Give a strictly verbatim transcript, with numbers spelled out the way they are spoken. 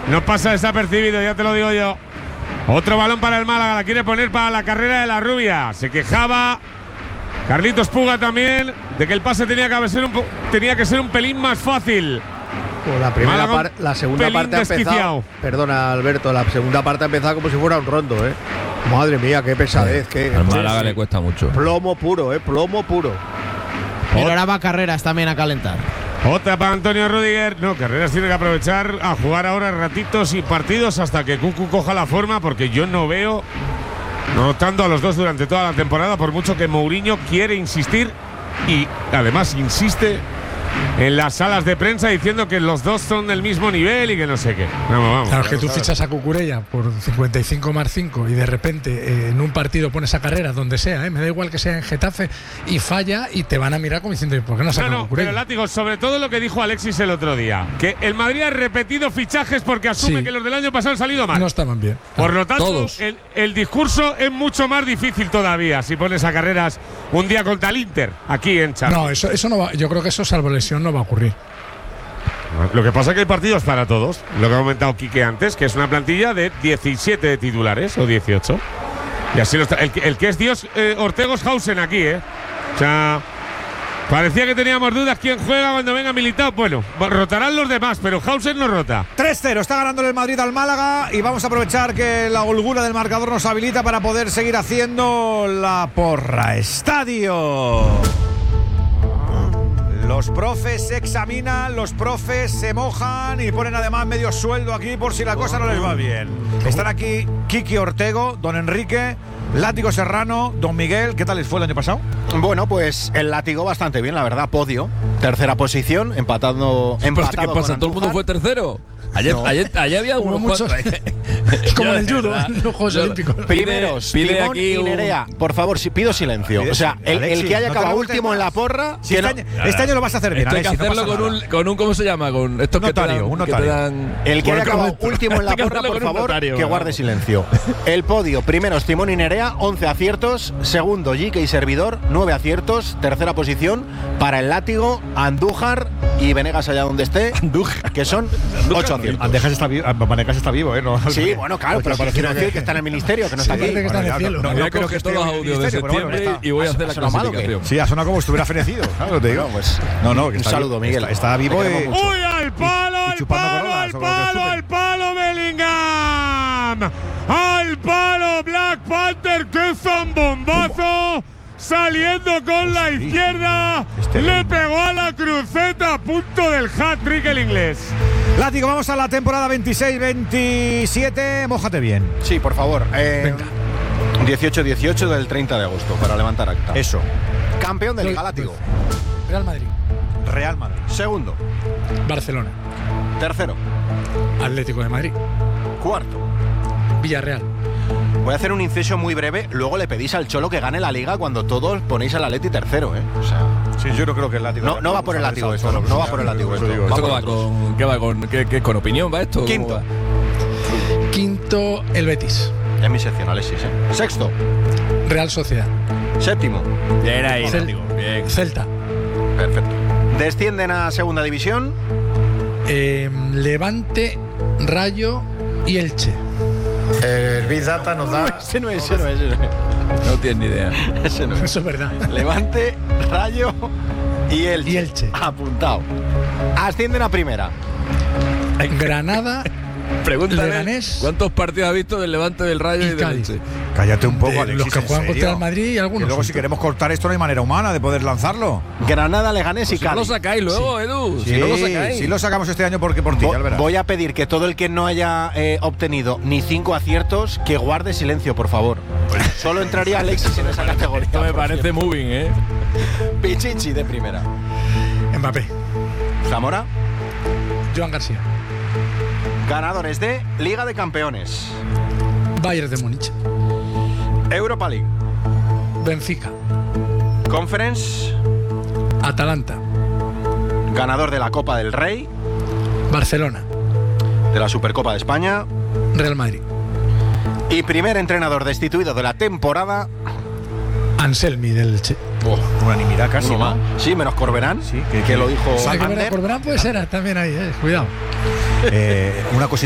No pasa desapercibido, ya te lo digo yo. Otro balón para el Málaga, la quiere poner para la carrera de la rubia. Se quejaba Carlitos Puga también de que el pase tenía que ser un, tenía que ser un pelín más fácil. Pues la primera parte, la segunda parte ha empezado. Perdona, Alberto, la segunda parte ha empezado como si fuera un rondo, ¿eh? Madre mía, qué pesadez, qué. Al Málaga sí, le cuesta mucho. Plomo puro, ¿eh? Plomo puro. Pero ahora va Carreras también a calentar. Otra para Antonio Rüdiger. No, Carreras tiene que aprovechar a jugar ahora ratitos y partidos hasta que Cucu coja la forma, porque yo no veo rotando a los dos durante toda la temporada, por mucho que Mourinho quiere insistir y además insiste en las salas de prensa diciendo que los dos son del mismo nivel y que no sé qué. Vamos, vamos. Claro, es que tú fichas a Cucurella por cincuenta y cinco más cinco y de repente eh, en un partido pones a Carreras donde sea, eh, me da igual que sea en Getafe, y falla y te van a mirar como diciendo, ¿por qué no sacan no, no, Cucurella? Pero látigo, sobre todo lo que dijo Alexis el otro día, que el Madrid ha repetido fichajes porque asume Sí. que los del año pasado han salido mal. No estaban bien. Por lo tanto, Todos. el, el discurso es mucho más difícil todavía si pones a Carreras un día contra el Inter, aquí en Champions. No, eso, eso no va, yo creo que eso, salvo lesión, no va a ocurrir. Lo que pasa es que hay partidos para todos. Lo que ha comentado Quique antes, que es una plantilla de diecisiete titulares o dieciocho. Y así lo está. El, que- el que es Dios, eh, Ortegoshausen aquí, ¿eh? O sea, parecía que teníamos dudas quién juega cuando venga Militao. Bueno, rotarán los demás, pero Hausen no rota. tres cero, está ganando el Madrid al Málaga y vamos a aprovechar que la holgura del marcador nos habilita para poder seguir haciendo la porra. Estadio. Los profes se examinan, los profes se mojan y ponen además medio sueldo aquí por si la cosa no les va bien. Están aquí Kiki Ortego, don Enrique, Látigo Serrano, don Miguel. ¿Qué tal les fue el año pasado? Bueno, pues el látigo bastante bien, la verdad. Podio, tercera posición, empatando. empatado ¿Qué pasa? con ¿Todo el mundo Andújar. fue tercero? Ayer, No. ayer, ayer había Como unos muchos. cuantos. Es como en el Yo, de judo, verdad. en los Juegos Yo- Olímpicos. Primeros, Pide Timón aquí y un- Nerea. Por favor, si pido silencio. Pide O sea, silencio. el, el Alexis, que haya no te acabado revoltes último en más. la porra. Si que este, no- año, este año lo vas a hacer bien, Esto hay que Alexis, no hacerlo pasa con un, nada. con un. ¿Cómo se llama? Con estos Un que te notario, dan- un que te notario. dan- El que haya Bueno, acabado correcto. último en la Hay que porra, hacerlo por con un favor, notario, que vamos. guarde silencio. El podio, primeros Timón y Nerea, once aciertos. Segundo, Jique y Servidor, nueve aciertos. Tercera posición para el látigo, Andújar y Venegas allá donde esté, Andújar. que son ocho aciertos. Andejas está vivo, Vanegas está vivo, ¿eh? No, Sí, bueno, claro, pero Porque quiero quiero decir que- que está en el ministerio, que no está aquí. parece que está en el Bueno, ya, cielo. no, no, Voy a no creo que coger esté todos los en el audios de ministerio, pero bueno, septiembre está. y voy a hacer la ¿Ha sonado mal o qué? clasificación. Sí, ha sonado como si estuviera fenecido. ¿Sabes lo que te digo? No, pues, no, no, que un está saludo, vivo, Miguel. Está, está vivo Te y. queremos mucho. ¡Uy, al palo, Y al chupando palo, coronas, al o lo que palo, chupen. al palo, Bellingham! ¡Al palo, Black Panther! ¡Qué zambombazo! Saliendo con la izquierda, Este le bien. pegó a la cruceta a punto del hat-trick el inglés. Látigo, vamos a la temporada veintiséis veintisiete. Mójate bien. Sí, por favor. Eh, dieciocho dieciocho del treinta de agosto, para levantar acta. Eso. Campeón del Liga Látigo. Real Madrid, Real Madrid. Segundo. Barcelona, Tercero. Atlético de Madrid, Cuarto. Villarreal. Voy a hacer un inciso muy breve. Luego le pedís al Cholo que gane la Liga cuando todos ponéis al Atleti tercero, ¿eh? O sea, Sí, yo no creo que el látigo. no, no va por el látigo esto. No, no va por el látigo esto. digo, Va ¿Esto por qué va otros. con, qué va con, qué, qué- con opinión va esto? ¿Cómo Quinto. va? Quinto, el Betis. Es mi sección, Alexis, ¿eh? Sexto. Real Sociedad. Séptimo. Bien ahí, Cel- Látigo, bien. Celta. Perfecto. Descienden a segunda división. Eh, Levante, Rayo y Elche. El Big Data nos da. Ese no es, ese no es. Ese no es. No tienes ni idea. Ese no es. Eso es verdad. Levante, Rayo y Elche. Y Elche. Apuntado. Ascienden a primera. Granada, Pregúntale Leganés. cuántos partidos ha visto del Levante, del Rayo y, Y del Cádiz. Elche. Cállate un poco, de Alexis. los que ¿en juegan serio? contra el Madrid y Que algunos. luego, si queremos cortar esto, no hay manera humana de poder lanzarlo. Granada, Leganés y Si no lo Cádiz. sacáis luego, Edu. Si no lo sacáis. sí lo sacamos este año porque por ti, Vo- ya verás. Voy a pedir que todo el que no haya eh, obtenido ni cinco aciertos, que guarde silencio, por favor. Solo entraría Alexis en esa categoría. Esto me por parece cierto. moving, ¿eh? Pichichi de primera. Mbappé, Zamora, Joan García, ganadores de Liga de Campeones, Bayern de Múnich, Europa League, Benfica, Conference, Atalanta, ganador de la Copa del Rey, Barcelona, de la Supercopa de España Real Madrid, y primer entrenador destituido de la temporada. Anselmi del Elche. Unanimidad casi, Uno ¿no? más. Sí, menos Corberán, Sí, que, que- lo dijo O sea, que Ander. Corberán puede ser también ahí, eh. Cuidado. Eh, una cosita.